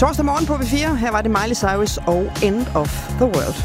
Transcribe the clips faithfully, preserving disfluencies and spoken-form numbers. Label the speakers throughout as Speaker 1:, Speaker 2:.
Speaker 1: Torsdag morgen på B fire. Her var det Miley Cyrus og End of the World.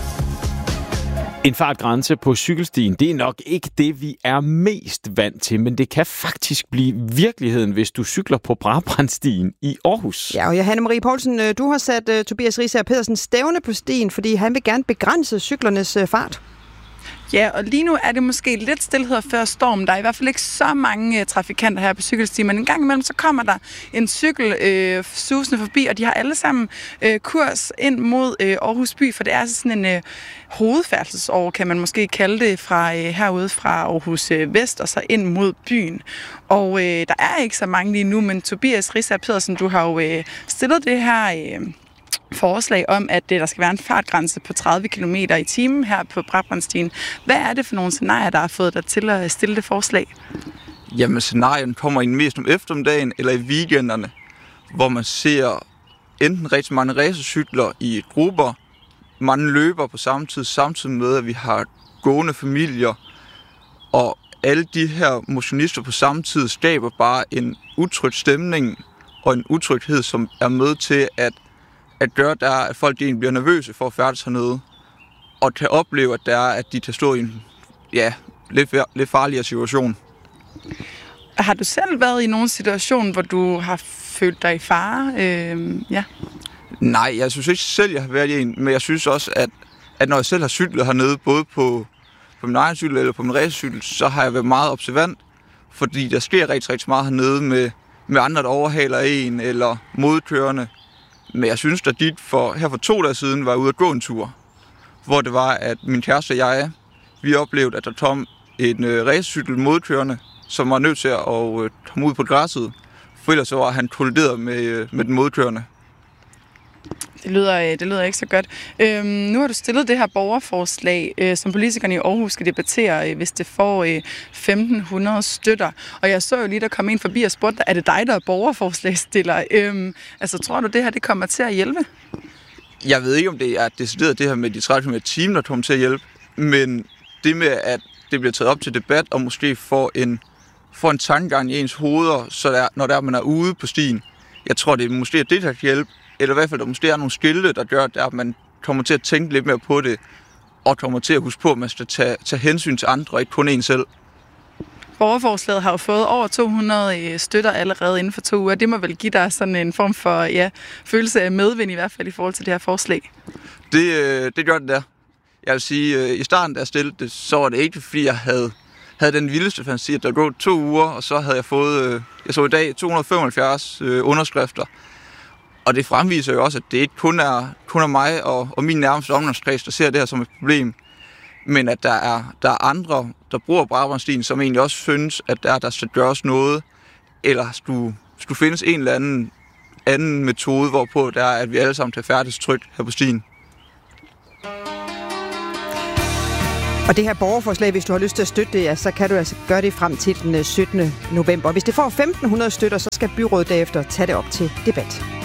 Speaker 2: En fartgrænse på cykelstien, det er nok ikke det, vi er mest vant til, men det kan faktisk blive virkeligheden, hvis du cykler på Brabrandstien i Aarhus.
Speaker 1: Ja, og Johanne Marie Poulsen, du har sat uh, Tobias Riisager Pedersen stævne på stien, fordi han vil gerne begrænse cyklernes uh, fart.
Speaker 3: Ja, og lige nu er det måske lidt stilhed før storm. Der er i hvert fald ikke så mange uh, trafikanter her på cykelstien, men en gang imellem så kommer der en cykel øh, susende forbi, og de har alle sammen øh, kurs ind mod øh, Aarhus by, for det er sådan en øh, hovedfærdselsår, kan man måske kalde det, fra øh, herude fra Aarhus øh, Vest og så ind mod byen. Og øh, der er ikke så mange lige nu, men Tobias Riisager Pedersen, du har jo øh, stillet det her Øh, forslag om, at der skal være en fartgrænse på tredive kilometer i timen her på Brabrandstien. Hvad er det for nogle scenarier, der har fået dig til at stille det forslag?
Speaker 4: Jamen, scenarien kommer ind mest om eftermiddagen eller i weekenderne, hvor man ser enten rigtig mange racercykler i grupper, mange løber på samme tid, samtidig med, at vi har gående familier, og alle de her motionister på samme tid skaber bare en utryg stemning og en utryghed, som er med til at at gøre, der er, at folk egentlig bliver nervøse for at færdes hernede, og kan opleve, at, der er, at de kan stå i en ja, lidt, lidt farligere situation.
Speaker 3: Har du selv været i nogen situation, hvor du har følt dig i fare? Øh, ja.
Speaker 4: Nej, jeg synes ikke selv, jeg har været i en, men jeg synes også, at, at når jeg selv har cyklet hernede, både på, på min egen cykel eller på min racercykel, så har jeg været meget observant, fordi der sker rigtig, rigtig meget hernede med, med andre, der overhaler en, eller modkørende. Men jeg synes, at dit for, her for to dage siden var ude at gå en tur, hvor det var, at min kæreste og jeg, vi oplevede, at der kom en øh, racercykel modkørende, som var nødt til at øh, komme ud på græsset, for ellers så var han kollideret med, øh, med den modkørende.
Speaker 3: Det lyder, det lyder ikke så godt. Øhm, nu har du stillet det her borgerforslag, øh, som politikerne i Aarhus skal debattere, øh, hvis det får øh, femten hundrede støtter. Og jeg så jo lige, der kom en forbi og spurgte dig, er det dig, der er borgerforslagsstiller? Øhm, altså, tror du, det her det kommer til at hjælpe?
Speaker 4: Jeg ved ikke, om det er decideret det her med de tredive kilometer i timen, der kommer til at hjælpe, men det med, at det bliver taget op til debat, og måske får en, får en tankegang i ens hoveder, så der, når der man er ude på stien. Jeg tror, det er måske det, der kan hjælpe. Eller i hvert fald, der måske er nogle skilte, der gør, at man kommer til at tænke lidt mere på det, og kommer til at huske på, at man skal tage, tage hensyn til andre, og ikke kun en selv.
Speaker 3: Borgerforslaget har jo fået over to hundrede støtter allerede inden for to uger. Det må vel give dig sådan en form for ja, følelse af medvind, i hvert fald i forhold til det her forslag.
Speaker 4: Det, det gør det der. Jeg vil sige, i starten, da jeg stillede det, så var det ikke, fordi jeg havde, havde den vildeste fantasi, at der gik to uger, og så havde jeg fået, jeg så i dag, to hundrede og femoghalvfjerds underskrifter. Og det fremviser jo også, at det ikke kun er, kun er mig og, og min nærmeste omgangskreds, der ser det her som et problem, men at der er, der er andre, der bruger Brabrandstien, som egentlig også synes, at der, der skal gøres noget, eller skulle, skulle findes en eller anden, anden metode, hvorpå der er, at vi alle sammen kan færdes trygt her på stien.
Speaker 1: Og det her borgerforslag, hvis du har lyst til at støtte det, ja, så kan du altså gøre det frem til den syttende november. Hvis det får femten hundrede støtter, så skal byrådet derefter tage det op til debat.